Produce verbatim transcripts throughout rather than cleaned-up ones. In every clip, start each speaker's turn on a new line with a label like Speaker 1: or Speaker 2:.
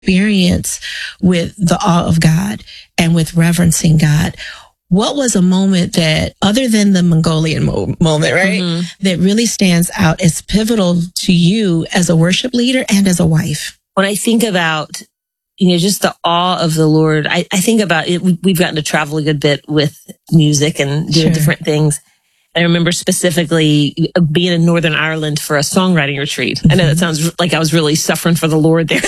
Speaker 1: experience with the awe of God and with reverencing God, what was a moment that, other than the Mongolian mo- moment, right, mm-hmm. that really stands out as pivotal to you as a worship leader and as a wife?
Speaker 2: When I think about, you know, just the awe of the Lord, I, I think about it. We've gotten to travel a good bit with music and doing sure. different things. I remember specifically being in Northern Ireland for a songwriting retreat. Mm-hmm. I know that sounds like I was really suffering for the Lord there.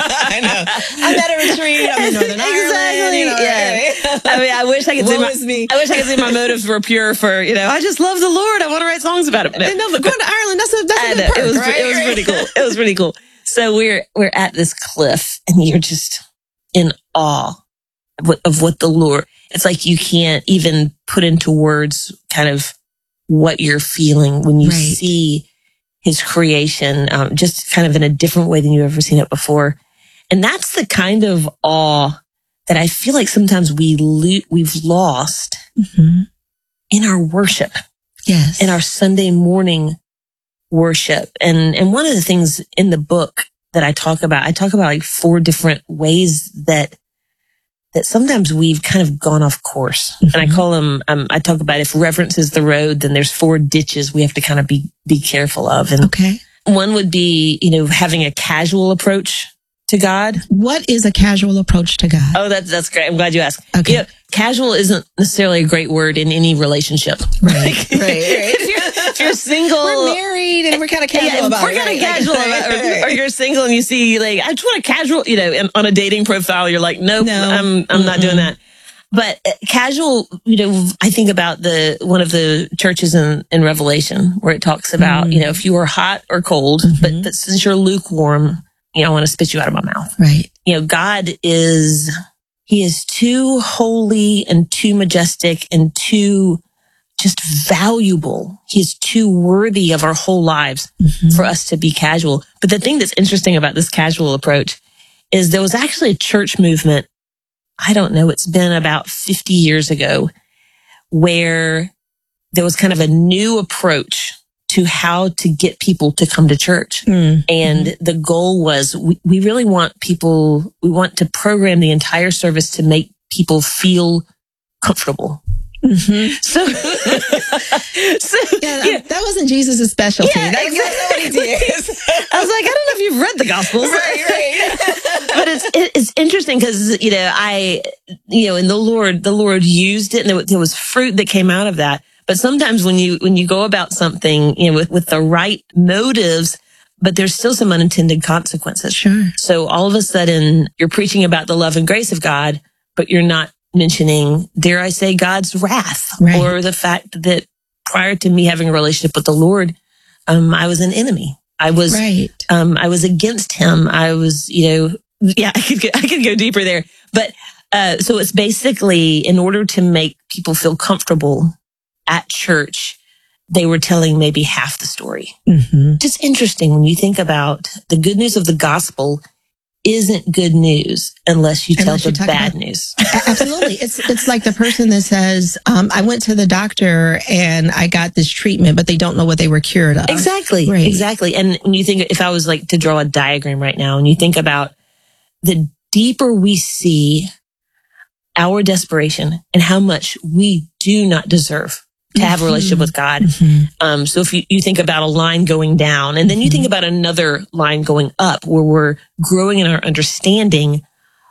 Speaker 1: I know. I'm at a retreat. I'm in Northern
Speaker 2: exactly.
Speaker 1: Ireland. You know,
Speaker 2: yeah. Right? I mean, I wish I could say my, me. I wish I could say my motives were pure for, you know, I just love the Lord. I want to write songs about it.
Speaker 1: No, no but going to Ireland, that's a, that's a good perk,
Speaker 2: it was,
Speaker 1: right?
Speaker 2: It was pretty cool. It was pretty cool. So we're, we're at this cliff and you're just in awe of what, of what the Lord, it's like you can't even put into words kind of what you're feeling when you right. see his creation, um, just kind of in a different way than you've ever seen it before. And that's the kind of awe that I feel like sometimes we lo- we've lost mm-hmm. in our worship.
Speaker 1: Yes.
Speaker 2: In our Sunday morning worship. And, and one of the things in the book that I talk about, I talk about like four different ways that that sometimes we've kind of gone off course. Mm-hmm. And I call them, um, I talk about if reverence is the road, then there's four ditches we have to kind of be, be careful of. And
Speaker 1: okay.
Speaker 2: one would be, you know, having a casual approach to God.
Speaker 1: What is a casual approach to God?
Speaker 2: Oh, that's, that's great. I'm glad you asked.
Speaker 1: Okay.
Speaker 2: You know, casual isn't necessarily a great word in any relationship.
Speaker 1: Right.
Speaker 2: Like,
Speaker 1: right. right.
Speaker 2: If you're, if you're single.
Speaker 1: We're married and we're kind of casual
Speaker 2: yeah,
Speaker 1: about
Speaker 2: we're
Speaker 1: it.
Speaker 2: We're kind of
Speaker 1: right?
Speaker 2: casual about it. Or, or you're single and you see, like, I just want a casual, you know, on a dating profile, you're like, nope, no, I'm, I'm mm-mm. not doing that. But uh, casual, you know, I think about the, one of the churches in, in Revelation where it talks about, mm-hmm. you know, if you are hot or cold, mm-hmm. but, but since you're lukewarm, you know, I want to spit you out of my mouth.
Speaker 1: Right.
Speaker 2: You know, God is, he is too holy and too majestic and too just valuable. He is too worthy of our whole lives mm-hmm. for us to be casual. But the thing that's interesting about this casual approach is there was actually a church movement, I don't know, it's been about fifty years ago, where there was kind of a new approach to how to get people to come to church. Mm-hmm. And the goal was, we, we really want people, we want to program the entire service to make people feel comfortable. Mm-hmm. So, so
Speaker 1: yeah, yeah, that wasn't Jesus' specialty.
Speaker 2: Yeah,
Speaker 1: That's
Speaker 2: exactly.
Speaker 1: not what he did.
Speaker 2: I was like, I don't know if you've read the Gospels.
Speaker 1: Right, right.
Speaker 2: But it's, it's interesting because, you know, I, you know, and the Lord, the Lord used it and there, there was fruit that came out of that. But sometimes when you, when you go about something, you know, with, with the right motives, but there's still some unintended consequences.
Speaker 1: Sure.
Speaker 2: So all of a sudden you're preaching about the love and grace of God, but you're not mentioning, dare I say, God's wrath,
Speaker 1: right.
Speaker 2: or the fact that prior to me having a relationship with the Lord, um, I was an enemy. I was,
Speaker 1: right.
Speaker 2: um, I was against him. I was, you know, yeah, I could, go, I could go deeper there, but, uh, so it's basically in order to make people feel comfortable at church, they were telling maybe half the story. Mm-hmm. Just interesting when you think about the good news of the gospel isn't good news unless you unless tell you the bad about, news.
Speaker 1: Absolutely. It's it's like the person that says, um, I went to the doctor and I got this treatment, but they don't know what they were cured of.
Speaker 2: Exactly. Right. Exactly. And when you think, if I was like to draw a diagram right now, and you think about the deeper we see our desperation and how much we do not deserve to have a relationship with God. Mm-hmm. Um, so if you, you think about a line going down and then you think about another line going up where we're growing in our understanding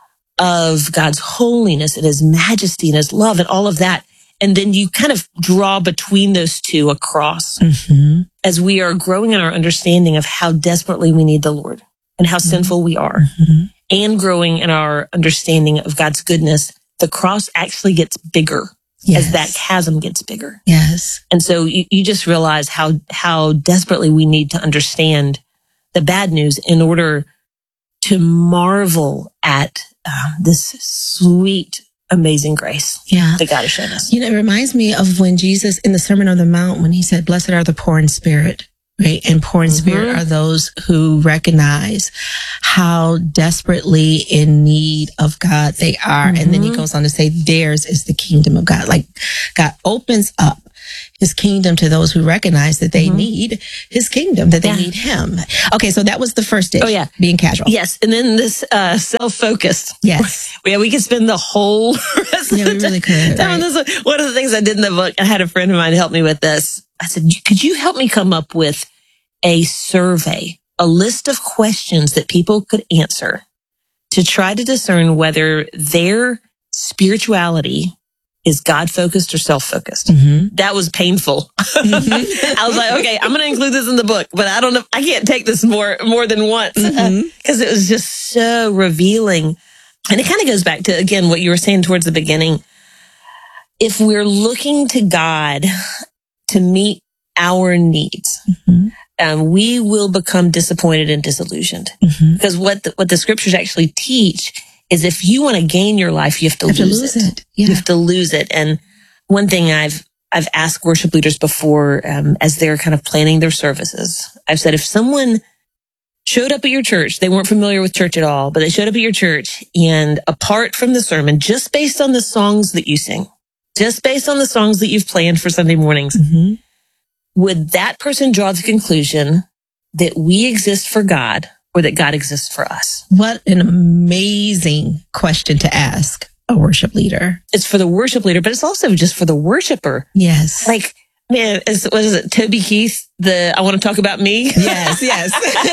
Speaker 2: of God's holiness and his majesty and his love and all of that. And then you kind of draw between those two a cross mm-hmm. as we are growing in our understanding of how desperately we need the Lord and how mm-hmm. sinful we are mm-hmm. and growing in our understanding of God's goodness. The cross actually gets bigger. Yes. As that chasm gets bigger.
Speaker 1: Yes.
Speaker 2: And so you, you just realize how, how desperately we need to understand the bad news in order to marvel at um, this sweet, amazing grace
Speaker 1: yeah.
Speaker 2: that God has shown us.
Speaker 1: You know, it reminds me of when Jesus in the Sermon on the Mount, when he said, blessed are the poor in spirit. Right. And poor in mm-hmm. spirit are those who recognize how desperately in need of God they are. Mm-hmm. And then he goes on to say, theirs is the kingdom of God. Like God opens up his kingdom to those who recognize that they
Speaker 2: Mm-hmm.
Speaker 1: need his kingdom, that they
Speaker 2: Yeah.
Speaker 1: need him. Okay, so that was the first issue.
Speaker 2: Oh, yeah.
Speaker 1: Being casual.
Speaker 2: Yes. And then this uh, self-focused.
Speaker 1: Yes.
Speaker 2: Yeah, we could spend the whole rest
Speaker 1: Yeah,
Speaker 2: of
Speaker 1: we
Speaker 2: the
Speaker 1: really
Speaker 2: time
Speaker 1: could,
Speaker 2: on
Speaker 1: right?
Speaker 2: this one. One of the things I did in the book, I had a friend of mine help me with this. I said, could you help me come up with a survey, a list of questions that people could answer to try to discern whether their spirituality is God-focused or self-focused?
Speaker 1: Mm-hmm.
Speaker 2: That was painful.
Speaker 1: Mm-hmm.
Speaker 2: I was like, okay, I'm going to include this in the book, but I don't know. I can't take this more, more than once because
Speaker 1: Mhm.
Speaker 2: it was just so revealing. And it kind of goes back to, again, what you were saying towards the beginning. If we're looking to God to meet our needs,
Speaker 1: Mhm.
Speaker 2: um, we will become disappointed and disillusioned.
Speaker 1: Mhm.
Speaker 2: Because what the, what the scriptures actually teach is if you want to gain your life, you have to,
Speaker 1: You have to
Speaker 2: lose,
Speaker 1: lose
Speaker 2: it.
Speaker 1: it. Yeah.
Speaker 2: You have to lose it. And one thing I've I've asked worship leaders before, um, as they're kind of planning their services, I've said, if someone showed up at your church, they weren't familiar with church at all, but they showed up at your church, and apart from the sermon, just based on the songs that you sing, just based on the songs that you've planned for Sunday mornings,
Speaker 1: Mm-hmm.
Speaker 2: would that person draw the conclusion that we exist for God or that God exists for us?
Speaker 1: What an amazing question to ask a worship leader.
Speaker 2: It's for the worship leader, but it's also just for the worshiper.
Speaker 1: Yes.
Speaker 2: Like, man, is, what is it? Toby Keith, the I want to talk about me.
Speaker 1: yes, yes.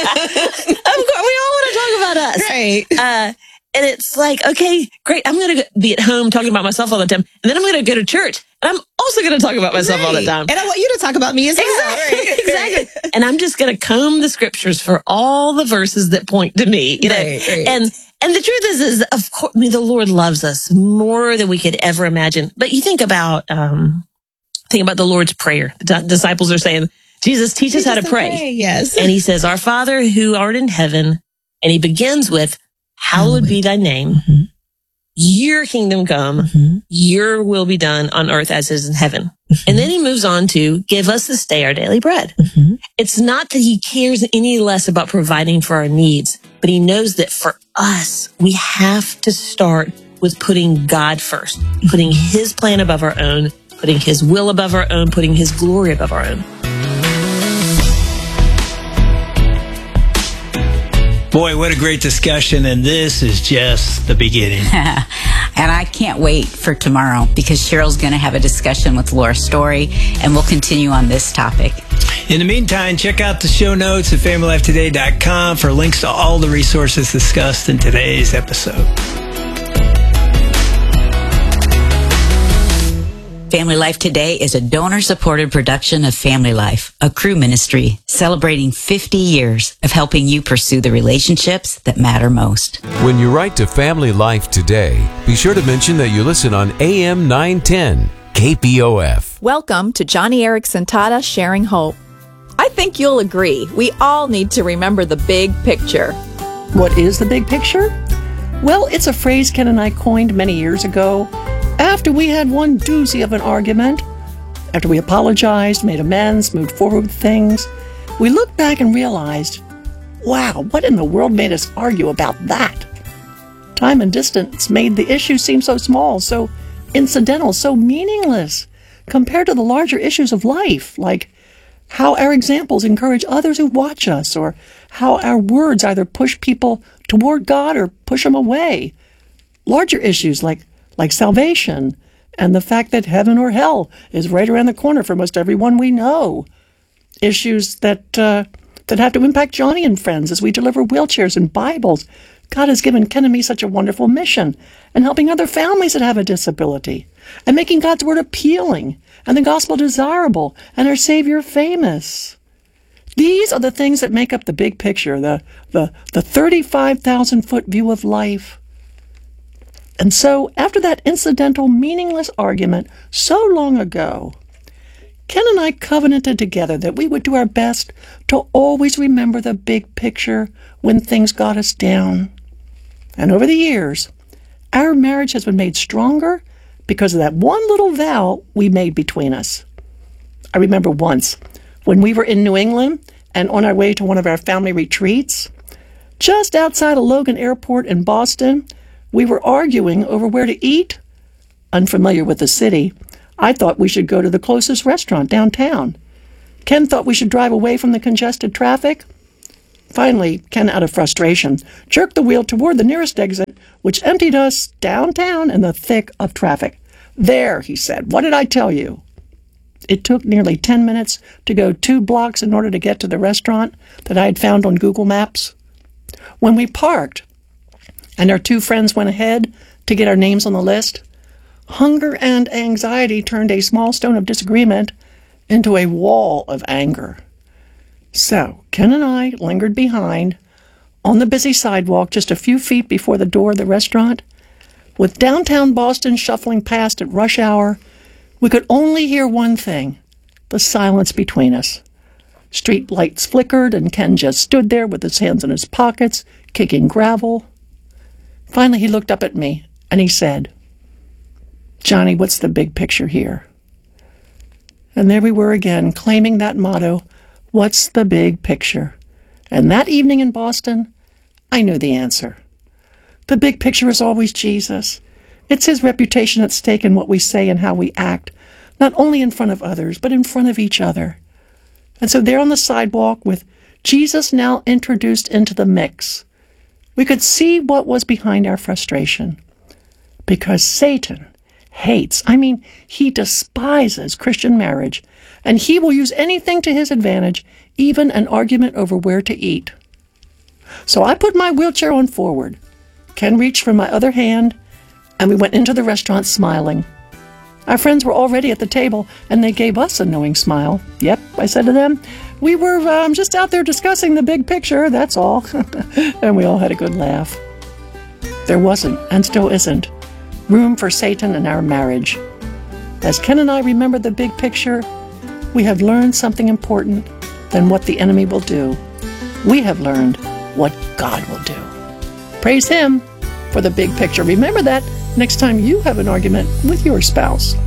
Speaker 2: Of course, we all want to talk about us.
Speaker 1: Right.
Speaker 2: Uh, and it's like, okay, great. I'm going to be at home talking about myself all the time. And then I'm going to go to church. And I'm also going to talk about myself all the
Speaker 1: Right.
Speaker 2: time.
Speaker 1: And I want you to talk about me as well.
Speaker 2: Exactly.
Speaker 1: Right.
Speaker 2: Exactly. And I'm just going to comb the scriptures for all the verses that point to me. You know?
Speaker 1: Right, right.
Speaker 2: And and the truth is, is of course, I mean, the Lord loves us more than we could ever imagine. But you think about, um, think about the Lord's Prayer. The d- disciples are saying, Jesus, teach us how to pray.
Speaker 1: Yes.
Speaker 2: And he says, our Father who art in heaven. And he begins with, hallowed be thy name.
Speaker 1: Mm-hmm.
Speaker 2: Your kingdom come.
Speaker 1: Mm-hmm.
Speaker 2: Your will be done on earth as is in heaven.
Speaker 1: Mm-hmm.
Speaker 2: And then he moves on to give us this day our daily bread.
Speaker 1: Mm-hmm.
Speaker 2: It's not that he cares any less about providing for our needs, but he knows that for us, we have to start with putting God first, putting his plan above our own, putting his will above our own, putting his glory above our own.
Speaker 3: Boy, what a great discussion, and this is just the beginning.
Speaker 4: And I can't wait for tomorrow because Cheryl's going to have a discussion with Laura Story, and we'll continue on this topic.
Speaker 3: In the meantime, check out the show notes at family life today dot com for links to all the resources discussed in today's episode.
Speaker 4: Family Life Today is a donor-supported production of Family Life, a crew ministry celebrating fifty years of helping you pursue the relationships that matter most.
Speaker 5: When you write to Family Life Today, be sure to mention that you listen on A M nine ten K P O F.
Speaker 6: Welcome to Johnny Erickson Tada Sharing Hope. I think you'll agree, we all need to remember the big picture.
Speaker 7: What is the big picture? Well, it's a phrase Ken and I coined many years ago after we had one doozy of an argument. After we apologized, made amends, moved forward with things, we looked back and realized, wow, what in the world made us argue about that? Time and distance made the issue seem so small, so incidental, so meaningless compared to the larger issues of life, like how our examples encourage others who watch us, or how our words either push people toward God or push them away. Larger issues like, like salvation and the fact that heaven or hell is right around the corner for most everyone we know. Issues that uh, that have to impact Johnny and friends as we deliver wheelchairs and Bibles. God has given Ken and me such a wonderful mission in helping other families that have a disability and making God's word appealing and the gospel desirable and our Savior famous. These are the things that make up the big picture, the the, the thirty-five thousand foot view of life. And so, after that incidental, meaningless argument so long ago, Ken and I covenanted together that we would do our best to always remember the big picture when things got us down. And over the years, our marriage has been made stronger because of that one little vow we made between us. I remember once when we were in New England and on our way to one of our family retreats, just outside of Logan Airport in Boston, we were arguing over where to eat. Unfamiliar with the city, I thought we should go to the closest restaurant downtown. Ken thought we should drive away from the congested traffic. Finally, Ken, out of frustration, jerked the wheel toward the nearest exit, which emptied us downtown in the thick of traffic. There, he said, what did I tell you? It took nearly ten minutes to go two blocks in order to get to the restaurant that I had found on Google Maps. When we parked, and our two friends went ahead to get our names on the list, hunger and anxiety turned a small stone of disagreement into a wall of anger. So, Ken and I lingered behind on the busy sidewalk just a few feet before the door of the restaurant. With downtown Boston shuffling past at rush hour, we could only hear one thing, the silence between us. Street lights flickered, and Ken just stood there with his hands in his pockets, kicking gravel. Finally, he looked up at me, and he said, Johnny, what's the big picture here? And there we were again, claiming that motto, what's the big picture? And that evening in Boston, I knew the answer. The big picture is always Jesus. It's his reputation at stake in what we say and how we act, not only in front of others, but in front of each other. And so there on the sidewalk, with Jesus now introduced into the mix, we could see what was behind our frustration. Because Satan hates, I mean, he despises Christian marriage, and he will use anything to his advantage, even an argument over where to eat. So I put my wheelchair on forward. Ken reached for my other hand, and we went into the restaurant smiling. Our friends were already at the table, and they gave us a knowing smile. Yep, I said to them, we were um, just out there discussing the big picture, that's all. And we all had a good laugh. There wasn't, and still isn't, room for Satan in our marriage. As Ken and I remember the big picture, we have learned something important than what the enemy will do. We have learned what God will do. Praise him for the big picture. Remember that next time you have an argument with your spouse.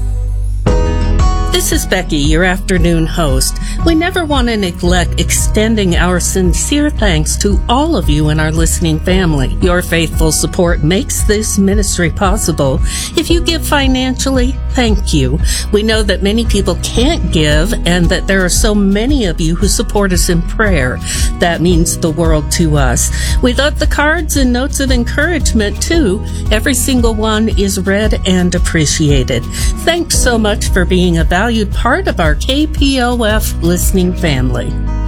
Speaker 8: This is Becky, your afternoon host. We never want to neglect extending our sincere thanks to all of you in our listening family. Your faithful support makes this ministry possible. If you give financially, thank you. We know that many people can't give, and that there are so many of you who support us in prayer. That means the world to us. We love the cards and notes of encouragement too. Every single one is read and appreciated. Thanks so much for being a valued part of our K P O F listening family.